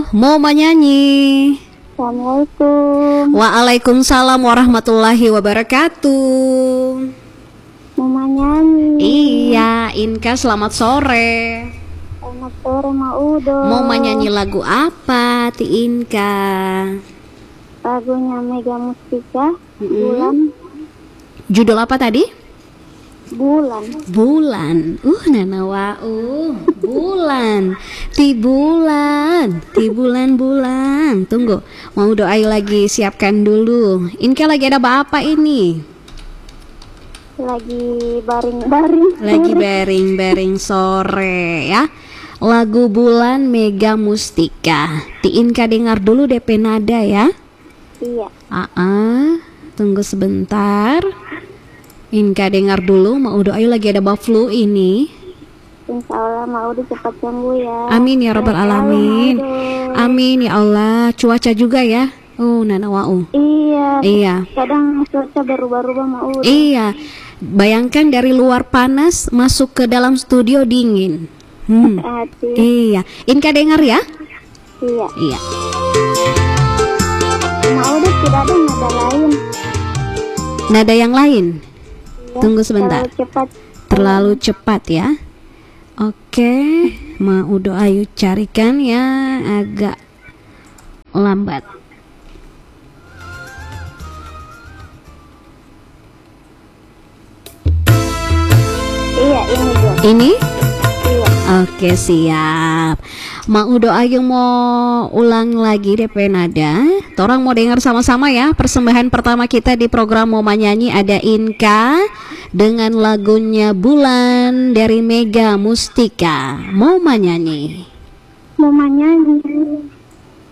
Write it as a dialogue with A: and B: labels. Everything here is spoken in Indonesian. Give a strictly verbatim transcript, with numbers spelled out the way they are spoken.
A: mau menyanyi.
B: Assalamualaikum.
A: Waalaikumsalam warahmatullahi wabarakatuh.
B: Mau menyanyi.
A: Iya, Inka selamat sore.
B: Selamat sore Maudo.
A: Mau menyanyi lagu apa Ti Inka?
B: Lagunya Mega Mustika.
A: Mm-mm.
B: Bulan.
A: Judul apa tadi?
B: Bulan.
A: Bulan. Uh nana wau. Bulan. Ti bulan. Ti bulan-bulan. Tunggu. Mau doa lagi, siapkan dulu. Inka lagi ada apa ini?
B: Lagi baring-baring.
A: Lagi bering-bering sore ya. Lagu Bulan Mega Mustika. Ti Inka dengar dulu D P nada ya.
B: Iya.
A: Aa, tunggu sebentar. Inka dengar dulu. Mau doa lagi ada baflu ini.
B: Insya Allah Maudo cepat sembuh ya.
A: Amin ya rabbal alamin. Amin ya Allah. Cuaca juga ya. Oh nana wau.
B: Iya.
A: Iya.
B: Kadang cuaca berubah-ubah Maudo.
A: Iya. Bayangkan dari luar panas masuk ke dalam studio dingin. Hmm.
B: Hati.
A: Iya. Inka dengar ya.
B: Iya.
A: Iya.
B: Maudo tidak ada nada lain.
A: Nada yang lain.
B: Ya,
A: Tunggu sebentar.
B: Terlalu cepat.
A: Terlalu cepat ya. Oke, mau doa yuk carikan ya agak lambat.
B: Iya ini dia.
A: Ini?
B: Iya.
A: Oke siap. Mau doa yang mau ulang lagi D P nada. Torang mau dengar sama-sama ya. Persembahan pertama kita di program Mau Menyanyi ada Inka dengan lagunya Bulan dari Mega Mustika. Mau menyanyi.
B: Mau menyanyi.